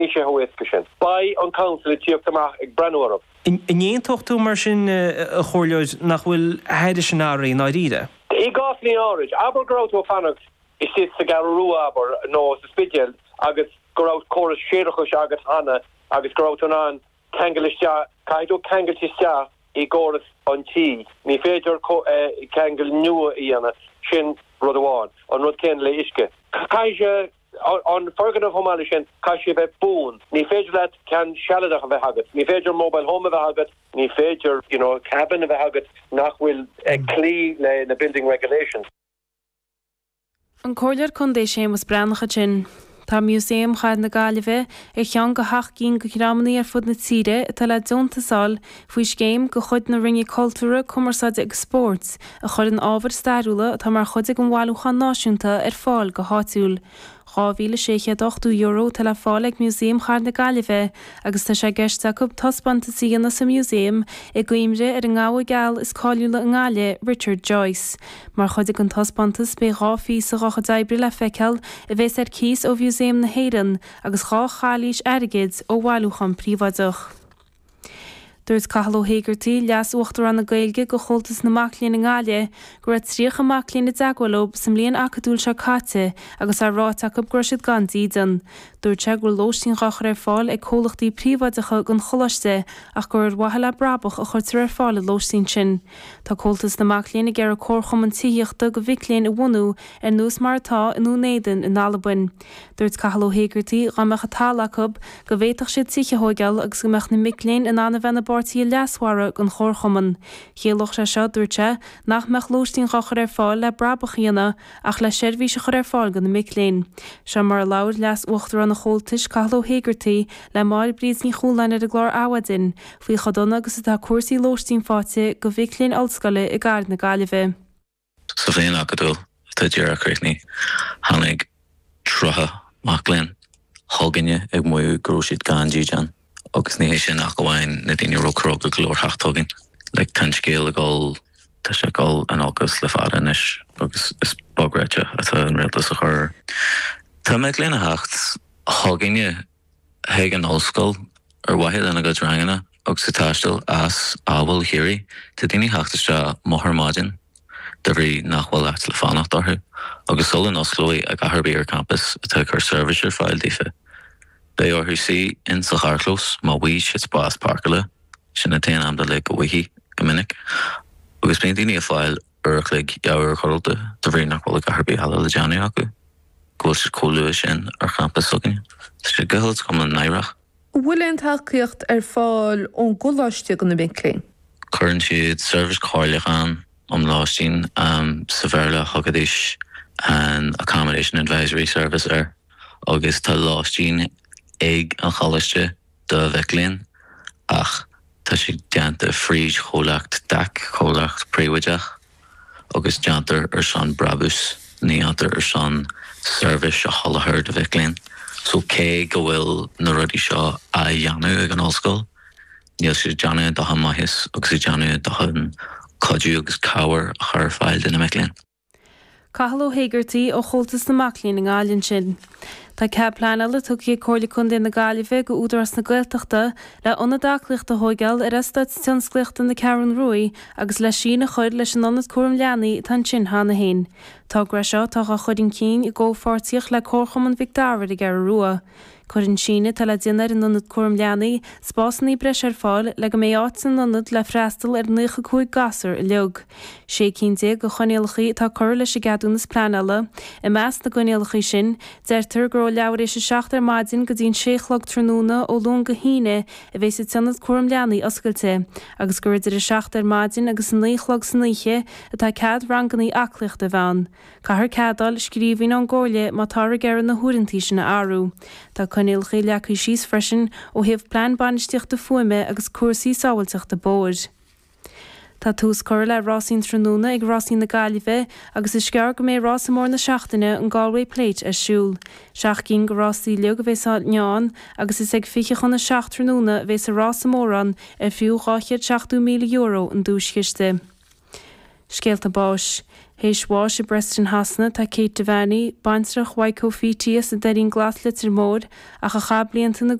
ní sé hóisce sin. Ba an council tíochtach ag breúarm. Inéon tochtú mar sin a chóirleid nach bhfuil heidir sin áirí náidíide? I gáfní áid, aber goráú fannacht is si sa garú aber nó sa spidial agus gorát choras séirechus agus hana agus goráún an kengeliste caiidú kengeltiste I góras an tí. Ní féidir kengel nua íana sin rudháin an rud cén le isce. Caiise an fergan of homáile sin caiise bheith bún. Ní féidir le can sealadach a bheith hagat. Ní féidir mobile home a bheith hagat. Ní féidir, cabin a bheith hagat nach bhfuil clí le na building regulations. An cóirlear chundéis sémas breannacha sin. Tá muséum chaid na Gaillimhe cheann go hach cín go chiramnaí fud na tíre atá le dúntasáil faoi scéim go chuid na rinne cultúra cumarsáide ag sports a chud an ábhar stairiúla tá mar chuid ag an bháilúchan náisiúnta fáil go háitiúil. €2,680 tá le fáil ag muséum chaid na Gaillimhe agus tá sé gceiste go taspanta síana sa muséum I gcuimre an ngáha geal is cáiliúla an gáile Richard Joyce. Mar chuid ag an taspantas be ráfí sa racha d'aibre le feiceal a bheits cís ó muséum na Héireann agus chá chalís airgid ó bháilúchan príomhaidach. Dúirt Cathal Ó Haggerty leas uachtar an na Gaeilge go chultas na maclín na Gáile gur tríocha maclín na dagwalób sam líon acadúil se cáte agus a ráteach go gruisiid gan dídan. Dúirt se gur lóistín gachar fáil ag cólachtaí príomhaideacha gon cholaiste ach gur wahala brabach a chuirtar fáil a lóistín sin. Tá cóltas na maclín ag ar a córchom an tííochta go bhiclín a bhunú nús martá inú néidan in Alabhain. Dúirt Cathal Ó Haggerty ramecha tálachab go bhéiteach siad tíochthógeal agus go meach na miclín in anna bhena Bartí leaswara gon chórchoman. Chéalach se seo dúirte nach meach lóistín gachar fáil le brabach dhéana ach le seirbhí se chur fáil gan na miclín. Se mar lair leas uachtar an na chóltais Cathal Ó Haggerty le máir bríos ní chúlainna a glár áhaidin faoi chodonna agus atá cuasaí lóistín fáte go bhiclín alscoile I gard na Gaillimhe. Sa bhéon acadúil tá dearach chréithní tháinig trotha maclín thuganne ag muú grúisiid gan díjan. Agus ní sin nach gohhain na daoine rócró go glór hachtugin. Le tan scéal a gáil tá sé gáil an agus le fada inis agus is bogreite atá an réaltas a chur. Tá méid léana hacht thuganne heag an óscoil ar waithid ana go drangana agus sa taistil as ábhfuil hirí tá daoine hachtaiste motharmáidin de bhrí nachhfuil leat le fánacht orthu agus sul in Oslo a gaharbí ar campus atá chur service ar fáil dífa. Bei orthu sí in sa charclós má bhuaís is bás parcala sin na téan amda le go bhuihí go minic agus bíon daoine a fáil urchlig jaabhar chorulta de bhrí nachhfuil a gaharbí hala le deanú acu. Gúil sé cóúla sin ar campus sugan. Tá sé gohailt cum an nairach. Bhfuil an tacaíocht ar fáil ón gúláiste go na biclín? Curann siad service cáirleachán láistín sa bhéarla thugadís an Accommodation Advisory Service ar agus tá láistín ag an chalaiste do bhiclín ach tá si deanta fríd cholacht dac cholacht príomhaideach agus deantar ar san brabús ní antar ar san service a chalathir do bhiclín. So cé go bhfuil na rudí seo a dheanú ag an ollscoil. Níl si deanú do maithis agus si deanú do an codú agus cabhar a chur fáil den na bhiclín. Cathal Ó Haggerty ó chultas na maclín na Gáilinn sin. Tá ceap pleanala tugaí cóirla chun na Gaillimhe go údaras na Gaeltachta le ionadachlicht a hógeal ar estaid tionscliachta na Caran Rui agus le sin a chuid leis an anad cuam leanaí tan sin hána hain. Tá gra seo tá a chudin cín I ggófartíoch le córcham an Victoria I gar Rua. Cuireann sína tal a dinar in anad cuam leanaí spásanní breis ar fáil le go mé áit san anad le freastal ar 95 gasar I leog. Sé cínte go chonéalachaí tá cur leis a gadúnas pleanala I meas na gonéalachaí sin deirtar gro leabhar éis 6 maidin go dtíon 6 tróna ó lún go híine a bheits it sanad cuam leanaí oscailte agus gur idir 6 maidin agus 9 san níe atá cad ranganí aclicht a bhean. Cahar cadal scríbhín an ggóile má tar a gearan na thuirintí sin na áru. Tá conéalachaí leacaí síos freisin ó thaobh plean banisteochta fuaime agus cuasaí sábhailteachta bóid. Tá tús cur le Rásín tróna ag Rásín na Gaillimhe agus is cear go mé rásamór na seachtaine an Galway Plate a siúl. Seach cín go rásí leog a bheits neán agus is ag fiche chun na seach tróna bheits a rásamóran ar fiú €7,000 an dúschiiste. scéalta báis. Héis bháis i Breston hasna tá Kate Devaney, baintrach Waiko Fitías a darín glas litir mór a cha chablianta na